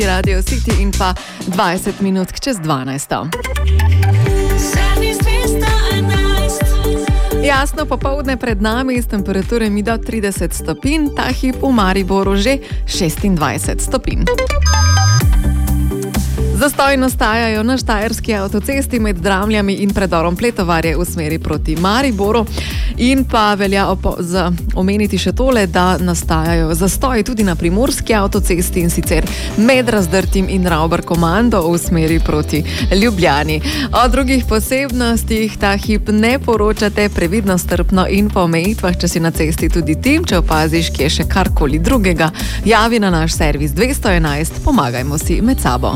Radio City in pa 20 minut čez 12. Jasno popoldne pred nami s temperaturami do 30 stopinj, ta hip v Mariboru že 26 stopinj. Zastoji nastajajo na štajerski avtocesti med Dramljami in predorom Pletovarje v smeri proti Mariboru. In pa velja omeniti še tole, da nastajajo zastoji tudi na primorski avtocesti in sicer med Razdrtim in Ravbar-Komando v smeri proti Ljubljani. O drugih posebnostih ta hip ne poročate, previdno, strpno in po omejitvah, če si na cesti tudi tim, če opaziš, kje še karkoli drugega, javi na naš servis 211, pomagajmo si med sabo.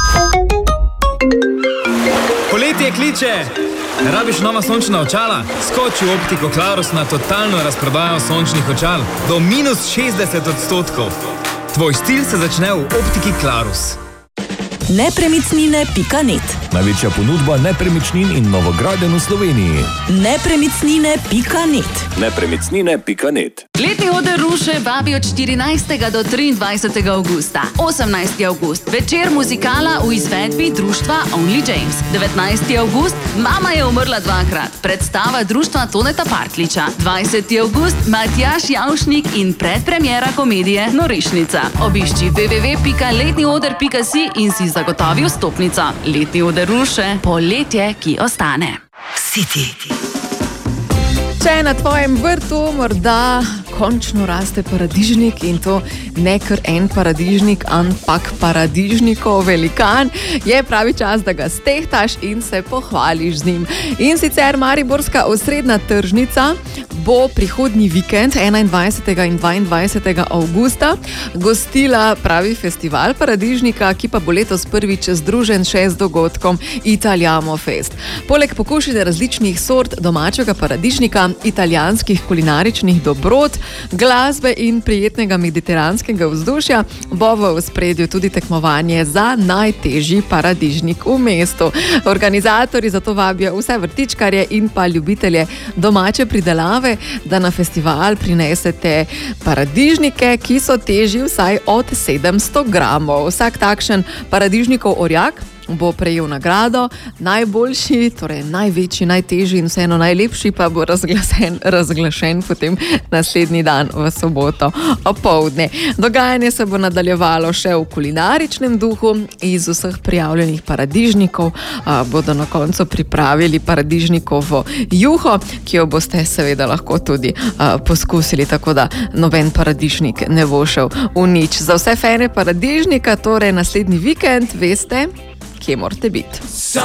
Poletje kliče! Rabiš nova sončna očala? Skoči v Optiko Clarus na totalno razprodajo sončnih očal do -60%. Tvoj stil se začne v Optiki Clarus. Nepremičnine.net. Največja ponudba nepremičnin in novogradenj v Sloveniji. Nepremičnine.net. Nepremičnine.net. Letni oder Ruše vabi od 14. do 23. augusta. 18. august, večer muzikala v izvedbi društva Only James. 19. august, Mama je umrla dvakrat, predstava društva Toneta Partliča. 20. august, Matjaž Javšnik in predpremiera komedije Norišnica. Obišči www.letnioder.si in si zagotovi vstopnico. Letni oder Ruše, poletje, ki ostane. City. Če je na tvojem vrtu morda končno raste paradižnik in to ne kar en paradižnik, ampak paradižnikov velikan, je pravi čas, da ga stehtaš in se pohvališ z njim. In sicer Mariborska osrednja tržnica bo prihodnji vikend 21. in 22. augusta gostila pravi festival paradižnika, ki pa bo letos prvič združen še z dogodkom Italiamo Fest. Poleg pokušanja različnih sort domačega paradižnika, italijanskih kulinaričnih dobrot, glasbe in prijetnega mediteranskega vzdušja bo v ospredju tudi tekmovanje za najtežji paradižnik v mestu. Organizatorji zato vabijo vse vrtičkarje in pa ljubitelje domače pridelave, da na festival prinesete paradižnike, ki so težji vsaj od 700 gramov. Vsak takšen paradižnikov orjak bo prejel nagrado, najboljši, torej največji, najtežji in vseeno najlepši pa bo razglašen potem naslednji dan v soboto opoldne. Dogajanje se bo nadaljevalo še v kulinaričnem duhu. Iz vseh prijavljenih paradižnikov bodo na koncu pripravili paradižnikovo juho, ki jo boste seveda lahko tudi poskusili, tako da noben paradižnik ne bo šel v nič. Za vse fane paradižnika, torej naslednji vikend, veste, kje morate biti.